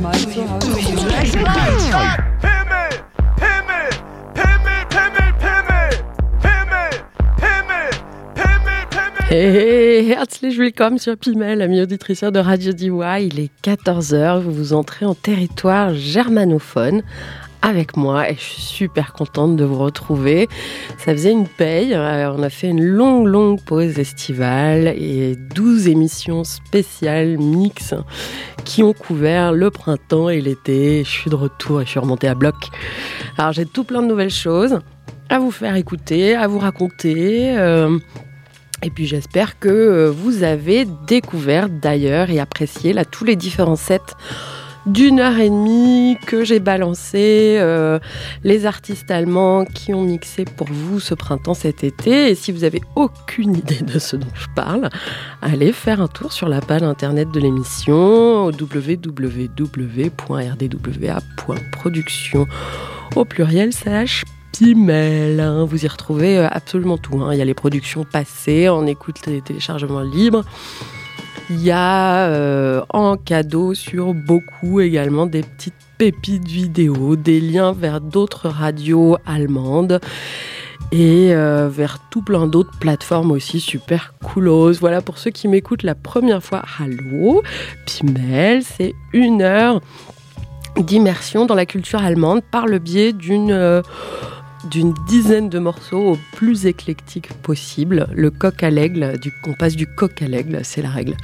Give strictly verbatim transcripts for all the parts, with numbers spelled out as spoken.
mal zu Hause. Hey, herzlich willkommen sur Pimel, amis auditrices de Radio D Y. Il est quatorze heures, vous vous entrez en territoire germanophone avec moi et je suis super contente de vous retrouver. Ça faisait une paye, on a fait une longue, longue pause estivale et douze émissions spéciales mix qui ont couvert le printemps et l'été. Je suis de retour et je suis remontée à bloc. Alors j'ai tout plein de nouvelles choses à vous faire écouter, à vous raconter. Euh, Et puis j'espère que vous avez découvert d'ailleurs et apprécié là, tous les différents sets d'une heure et demie que j'ai balancé, euh, les artistes allemands qui ont mixé pour vous ce printemps, cet été. Et si vous n'avez aucune idée de ce dont je parle, allez faire un tour sur la page internet de l'émission w w w point r d w a point production au pluriel slash Pimel, hein, vous y retrouvez absolument tout. Hein. Il y a les productions passées, on écoute les téléchargements libres. Il y a euh, en cadeau sur beaucoup également des petites pépites vidéo, des liens vers d'autres radios allemandes et euh, vers tout plein d'autres plateformes aussi super coolos. Voilà, pour ceux qui m'écoutent la première fois, hallo, Pimel, c'est une heure d'immersion dans la culture allemande par le biais d'une... Euh, d'une dizaine de morceaux au plus éclectique possible. Le coq à l'aigle, du, on passe du coq à l'aigle, c'est la règle.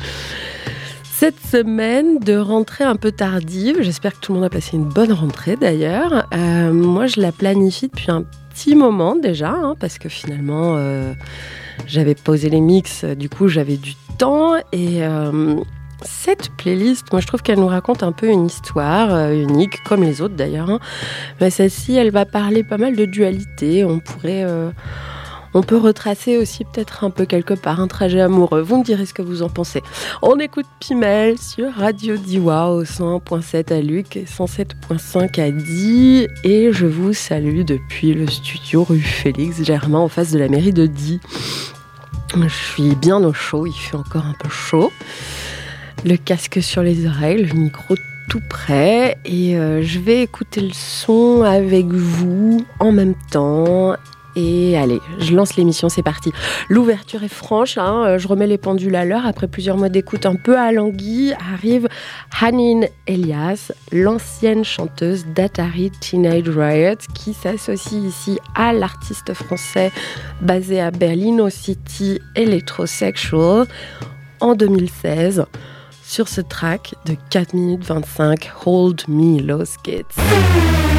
Cette semaine de rentrée un peu tardive, j'espère que tout le monde a passé une bonne rentrée d'ailleurs. Euh, moi, je la planifie depuis un petit moment déjà, hein, parce que finalement, euh, j'avais posé les mix, du coup, j'avais du temps et... Euh, Cette playlist, moi je trouve qu'elle nous raconte un peu une histoire euh, unique, comme les autres d'ailleurs. Hein. Mais celle-ci, elle va parler pas mal de dualité. On pourrait, euh, on peut retracer aussi peut-être un peu quelque part un trajet amoureux. Vous me direz ce que vous en pensez. On écoute Pimel sur Radio D Y au cent point sept à Luc et cent sept point cinq à Die. Et je vous salue depuis le studio rue Félix Germain en face de la mairie de Die. Je suis bien au chaud, il fait encore un peu chaud. Le casque sur les oreilles, le micro tout prêt et euh, je vais écouter le son avec vous en même temps. Et allez, je lance l'émission, c'est parti. L'ouverture est franche, hein, je remets les pendules à l'heure. Après plusieurs mois d'écoute un peu alanguie, arrive Hanin Elias, l'ancienne chanteuse d'Atari Teenage Riot, qui s'associe ici à l'artiste français basé à Berlin City Electrosexual en deux mille seize. Sur ce track de quatre minutes vingt-cinq, Hold Me Los Kids.